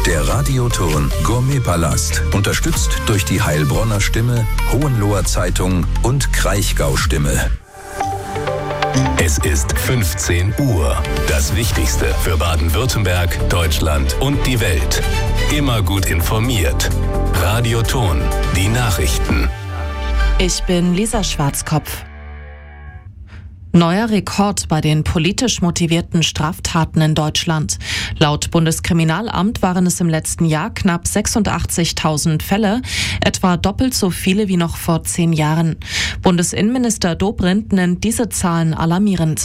Der Radioton Gourmetpalast. Unterstützt durch die Heilbronner Stimme, Hohenloher Zeitung und Kraichgau Stimme. Es ist 15 Uhr. Das Wichtigste für Baden-Württemberg, Deutschland und die Welt. Immer gut informiert. Radioton, die Nachrichten. Ich bin Lisa Schwarzkopf. Neuer Rekord bei den politisch motivierten Straftaten in Deutschland. Laut Bundeskriminalamt waren es im letzten Jahr knapp 86.000 Fälle, etwa doppelt so viele wie noch vor 10 Jahren. Bundesinnenminister Dobrindt nennt diese Zahlen alarmierend.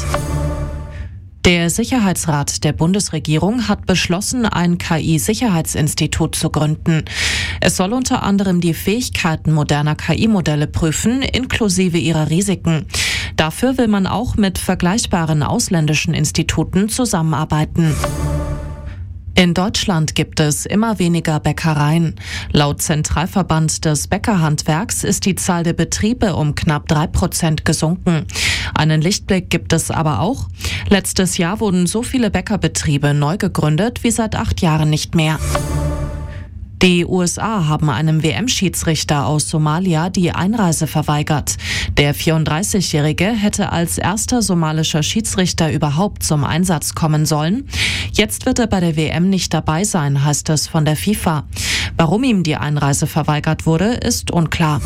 Der Sicherheitsrat der Bundesregierung hat beschlossen, ein KI-Sicherheitsinstitut zu gründen. Es soll unter anderem die Fähigkeiten moderner KI-Modelle prüfen, inklusive ihrer Risiken. Dafür will man auch mit vergleichbaren ausländischen Instituten zusammenarbeiten. In Deutschland gibt es immer weniger Bäckereien. Laut Zentralverband des Bäckerhandwerks ist die Zahl der Betriebe um knapp 3% gesunken. Einen Lichtblick gibt es aber auch. Letztes Jahr wurden so viele Bäckerbetriebe neu gegründet wie seit 8 Jahren nicht mehr. Die USA haben einem WM-Schiedsrichter aus Somalia die Einreise verweigert. Der 34-Jährige hätte als erster somalischer Schiedsrichter überhaupt zum Einsatz kommen sollen. Jetzt wird er bei der WM nicht dabei sein, heißt es von der FIFA. Warum ihm die Einreise verweigert wurde, ist unklar.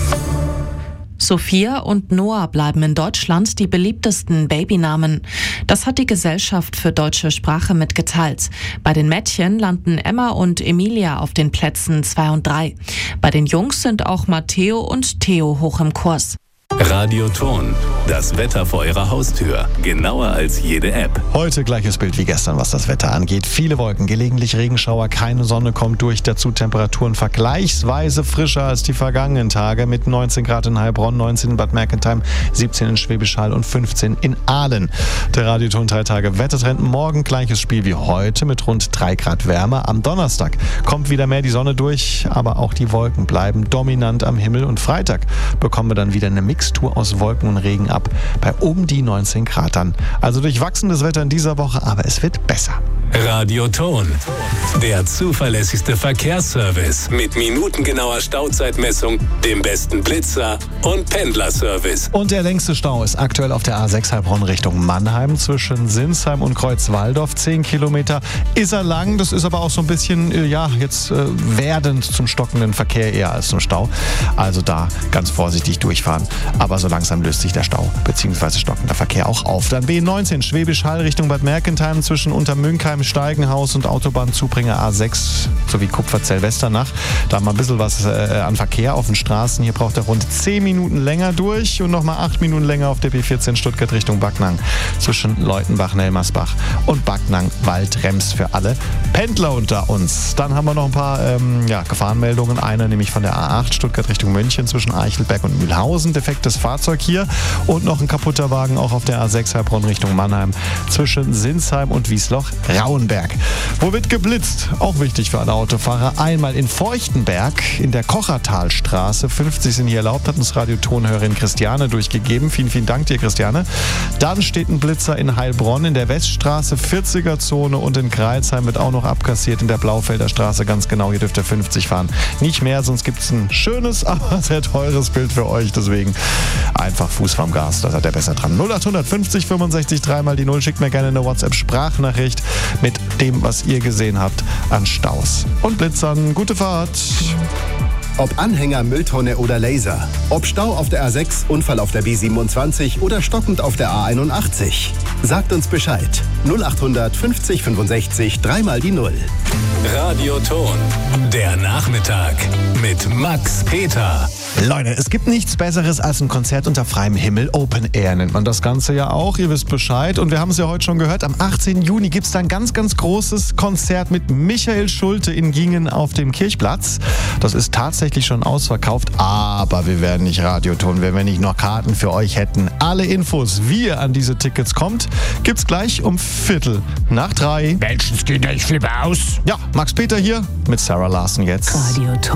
Sophia und Noah bleiben in Deutschland die beliebtesten Babynamen. Das hat die Gesellschaft für deutsche Sprache mitgeteilt. Bei den Mädchen landen Emma und Emilia auf den Plätzen 2 und 3. Bei den Jungs sind auch Matteo und Theo hoch im Kurs. Radioton, das Wetter vor Ihrer Haustür. Genauer als jede App. Heute gleiches Bild wie gestern, was das Wetter angeht. Viele Wolken, gelegentlich Regenschauer, keine Sonne kommt durch. Dazu Temperaturen vergleichsweise frischer als die vergangenen Tage mit 19 Grad in Heilbronn, 19 in Bad Mergentheim, 17 in Schwäbisch Hall und 15 in Aalen. Der Radioton 3 Tage Wettertrend. Morgen gleiches Spiel wie heute mit rund 3 Grad Wärme. Am Donnerstag kommt wieder mehr die Sonne durch, aber auch die Wolken bleiben dominant am Himmel. Und Freitag bekommen wir dann wieder eine Mixtur aus Wolken und Regen ab, bei um die 19 Grad dann. Also durchwachsenes Wetter in dieser Woche, aber es wird besser. Radioton, der zuverlässigste Verkehrsservice mit minutengenauer Stauzeitmessung, dem besten Blitzer und Pendlerservice. Und der längste Stau ist aktuell auf der A6 Heilbronn Richtung Mannheim zwischen Sinsheim und Kreuzwaldorf. 10 Kilometer ist er lang, das ist aber auch so ein bisschen, werdend zum stockenden Verkehr eher als zum Stau. Also da ganz vorsichtig durchfahren. Aber so langsam löst sich der Stau bzw. stockender Verkehr auch auf. Dann B19 Schwäbisch Hall Richtung Bad Mergentheim zwischen Untermünkheim, Steigenhaus und Autobahnzubringer A6 sowie Kupferzell-Westernach. Da haben wir ein bisschen was an Verkehr auf den Straßen. Hier braucht er rund 10 Minuten länger durch und nochmal 8 Minuten länger auf der B14 Stuttgart Richtung Backnang zwischen Leutenbach, Nelmersbach und Backnang-Waldrems für alle Pendler unter uns. Dann haben wir noch ein paar Gefahrenmeldungen. Eine nämlich von der A8 Stuttgart Richtung München zwischen Eichelberg und Mühlhausen. Defektes Fahrzeug hier und noch ein kaputter Wagen auch auf der A6 Heilbronn Richtung Mannheim zwischen Sinsheim und Wiesloch-Rauenberg. Wo wird geblitzt? Auch wichtig für alle Autofahrer. Einmal in Feuchtenberg in der Kochertalstraße. 50 sind hier erlaubt, hat uns Radiotonhörerin Christiane durchgegeben. Vielen, vielen Dank dir, Christiane. Dann steht ein Blitzer in Heilbronn in der Weststraße, 40er-Zone und in Kreilsheim wird auch noch abkassiert in der Blaufelder Straße. Ganz genau, hier dürft ihr 50 fahren. Nicht mehr, sonst gibt es ein schönes, aber sehr teures Bild für euch. Deswegen einfach Fuß vom Gas, da seid ihr besser dran. 0800 50 65 3 mal die 0. Schickt mir gerne eine WhatsApp-Sprachnachricht mit dem, was ihr gesehen habt an Staus und Blitzern. Gute Fahrt! Ob Anhänger, Mülltonne oder Laser. Ob Stau auf der A6, Unfall auf der B27 oder stockend auf der A81. Sagt uns Bescheid. 0800 50 65 3 mal die 0. Radioton, der Nachmittag mit Max Peter. Leute, es gibt nichts Besseres als ein Konzert unter freiem Himmel. Open Air nennt man das Ganze ja auch. Ihr wisst Bescheid. Und wir haben es ja heute schon gehört. Am 18. Juni gibt es da ein ganz, ganz großes Konzert mit Michael Schulte in Gingen auf dem Kirchplatz. Das ist tatsächlich schon ausverkauft. Aber wir werden nicht Radioton, wenn wir nicht noch Karten für euch hätten. Alle Infos, wie ihr an diese Tickets kommt, gibt's gleich um 2:45. Menschenskinder, ich flippe aus. Ja, Max Peter hier mit Sarah Larsen jetzt. Radioton.